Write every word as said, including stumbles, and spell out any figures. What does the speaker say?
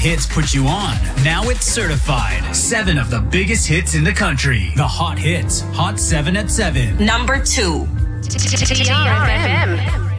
Hits put you on. Now it's certified. Seven of the biggest hits in the country. The Hot Hits. Hot seven at seven. Number two. T R F M.